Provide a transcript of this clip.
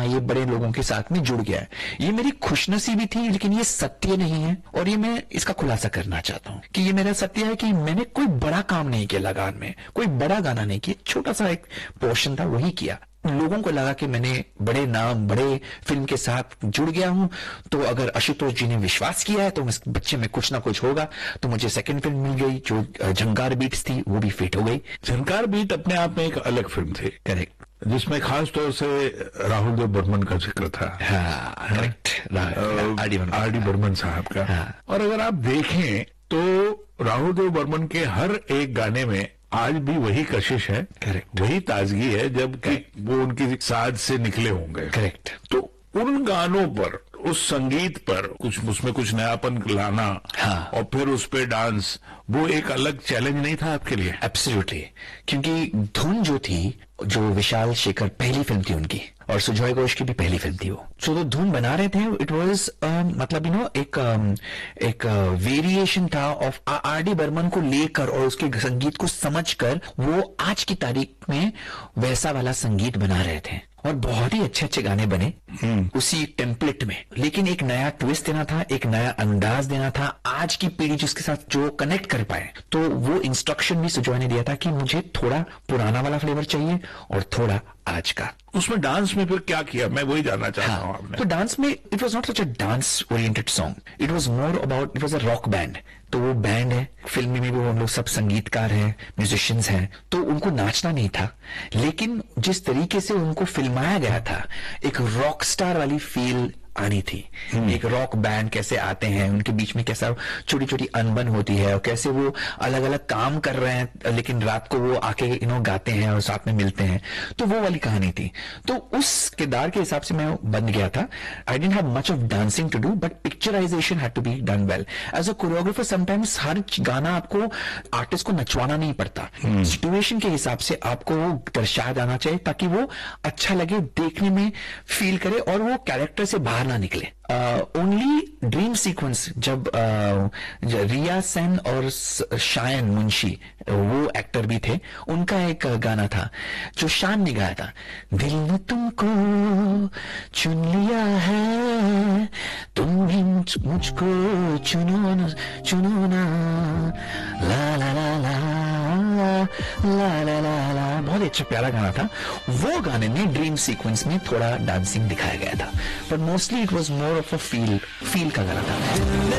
हाँ ये बड़े लोगों के साथ में जुड़ गया है। ये मेरी खुशनसीबी थी, लेकिन ये सत्य नहीं है, और ये मैं इसका खुलासा करना चाहता हूँ कि ये मेरा सत्य है कि मैंने कोई बड़ा काम नहीं किया लगान में, कोई बड़ा गाना नहीं किया, छोटा सा एक पोर्शन था वही किया। लोगों को लगा कि मैंने बड़े नाम बड़े फिल्म के साथ जुड़ गया हूं, तो अगर आशुतोष जी ने विश्वास किया है तो इस बच्चे में कुछ ना कुछ होगा। तो मुझे सेकंड फिल्म मिल गई जो झंकार बीट्स थी, वो भी फिट हो गई। झंकार बीट अपने आप में एक अलग फिल्म थी, करेक्ट, जिसमें खास तौर से राहुल देव बर्मन का जिक्र था। हाँ करेक्ट, आर डी बर्मन साहब का। हाँ। और अगर आप देखें तो राहुल देव बर्मन के हर एक गाने में आज भी वही कशिश है, करेक्ट, वही ताजगी है, जबकि वो उनकी साज से निकले होंगे। करेक्ट। तो उन गानों पर, उस संगीत पर कुछ उसमें कुछ नयापन लाना, हाँ, और फिर उस पे डांस, वो एक अलग चैलेंज नहीं था आपके लिए? एब्सोल्युटली, क्योंकि धुन जो थी, जो विशाल शेखर पहली फिल्म थी उनकी, और सुजॉय घोष की भी पहली फिल्म थी वो, तो धुन बना रहे थे। इट वाज मतलब एक वेरिएशन था ऑफ आर डी बर्मन को लेकर, और उसके संगीत को समझकर वो आज की तारीख में वैसा वाला संगीत बना रहे थे, और बहुत ही अच्छे अच्छे गाने बने उसी टेम्पलेट में। लेकिन एक नया ट्विस्ट देना था, एक नया अंदाज देना था, आज की पीढ़ी जिसके साथ जो कनेक्ट कर पाए। तो वो इंस्ट्रक्शन भी सुजॉय ने दिया था कि मुझे थोड़ा पुराना वाला फ्लेवर चाहिए और थोड़ा आज का। उसमें डांस में फिर क्या किया, मैं वही जानना चाहता हूँ। आपने तो डांस में it was not such a dance oriented song, it was more about, it was a rock band. तो वो बैंड है, फिल्म में भी वो हम लोग सब संगीतकार हैं, म्यूजिशियंस हैं, तो उनको नाचना नहीं था, लेकिन जिस तरीके से उनको फिल्माया गया था, एक रॉक स्टार वाली फील आनी थी। एक रॉक बैंड कैसे आते हैं, उनके बीच में कैसा छोटी छोटी अनबन होती है, और कैसे वो अलग अलग काम कर रहे हैं, लेकिन रात को वो आके गाते हैं और साथ में मिलते हैं। तो वो वाली कहानी थी। तो उस किरदार के हिसाब से मैं बन गया था। I didn't have much of dancing to do, but picturisation had to be done well. As a choreographer sometimes हर गाना आपको आर्टिस्ट को नचवाना नहीं पड़ता, सिचुएशन के हिसाब से आपको दर्शाया जाना चाहिए ताकि वो अच्छा लगे, देखने में फील करे, और वो कैरेक्टर से बाहर ना निकले। ओनली ड्रीम सीक्वेंस जब रिया सेन और शायन मुंशी, वो एक्टर भी थे, उनका एक गाना था जो शान ने गाया था, दिल ने तुमको चुन लिया है, तुम भी मुझको चुनो ना, ला ला ला ला ला ला ला ला। बहुत अच्छा प्यारा गाना था। वो गाने में ड्रीम सीक्वेंस में थोड़ा डांसिंग दिखाया गया था, but mostly it was more of a feel का गाना था।